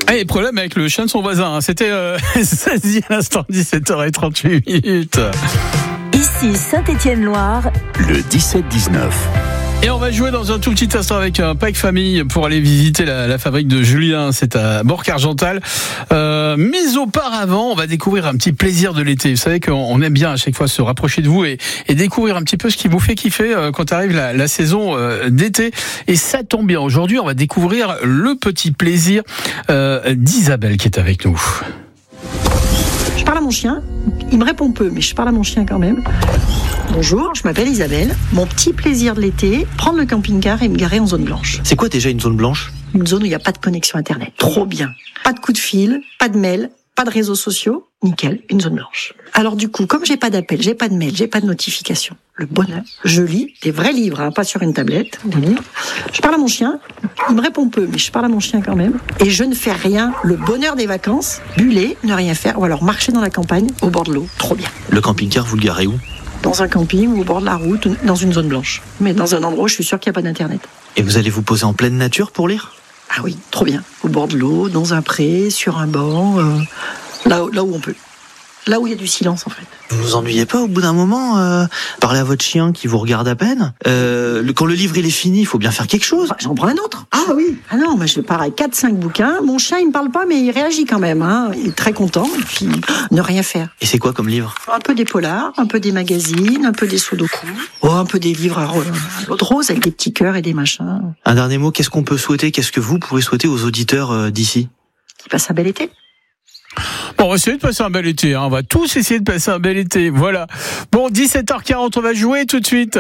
Et problème avec le chien de son voisin, hein. C'était Zazie à l'instant, 17h38. Ici Saint-Étienne-Loire, le 17-19. Et on va jouer dans un tout petit instant avec un pack famille pour aller visiter la fabrique de Julien, c'est à Bourg-Argental. Mais auparavant, on va découvrir un petit plaisir de l'été. Vous savez qu'on aime bien à chaque fois se rapprocher de vous et découvrir un petit peu ce qui vous fait kiffer quand arrive la saison d'été. Et ça tombe bien, aujourd'hui on va découvrir le petit plaisir d'Isabelle qui est avec nous. Je parle à mon chien, il me répond peu, mais je parle à mon chien quand même. Bonjour, je m'appelle Isabelle. Mon petit plaisir de l'été, prendre le camping-car et me garer en zone blanche. C'est quoi déjà une zone blanche ? Une zone où il n'y a pas de connexion internet. Trop bien. Pas de coup de fil, pas de mail, pas de réseaux sociaux. Nickel, une zone blanche. Alors du coup, comme j'ai pas d'appel, j'ai pas de mail, j'ai pas de notification, le bonheur, je lis des vrais livres, hein, pas sur une tablette, des livres. Je parle à mon chien, il me répond peu, mais je parle à mon chien quand même. Et je ne fais rien, le bonheur des vacances, buller, ne rien faire, ou alors marcher dans la campagne, au bord de l'eau, trop bien. Le camping-car, vous le garez où ? Dans un camping ou au bord de la route, dans une zone blanche. Mais dans un endroit où je suis sûr qu'il n'y a pas d'internet. Et vous allez vous poser en pleine nature pour lire ? Ah oui, trop bien. Au bord de l'eau, dans un pré, sur un banc, là où on peut. Là où il y a du silence en fait. Vous vous ennuyez pas au bout d'un moment parler à votre chien qui vous regarde à peine quand le livre il est fini, il faut bien faire quelque chose. Bah, j'en prends un autre. Ah oui. Ah non, moi je pars avec 4-5 bouquins. Mon chien il me parle pas mais il réagit quand même. Hein. Il est très content. Et puis ne rien faire. Et c'est quoi comme livre ? Un peu des polars, un peu des magazines, un peu des sudoku. Oh, un peu des livres à l'eau de rose avec des petits cœurs et des machins. Un dernier mot, qu'est-ce qu'on peut souhaiter ? Qu'est-ce que vous pouvez souhaiter aux auditeurs d'ici ? Qu'ils passent un bel été. Bon, on va essayer de passer un bel été, hein. On va tous essayer de passer un bel été, voilà. Bon, 17h40, on va jouer tout de suite.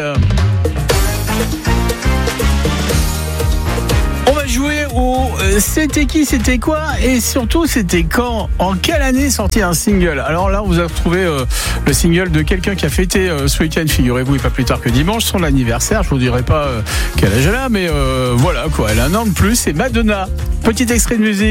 On va jouer au c'était qui, c'était quoi et surtout c'était quand, en quelle année est sorti un single. Alors là, on vous a retrouvé le single de quelqu'un qui a fêté ce week-end, figurez-vous, et pas plus tard que dimanche, son anniversaire. Je vous dirai pas quel âge elle a, mais voilà quoi, elle a un an de plus, c'est Madonna. Petit extrait de musique.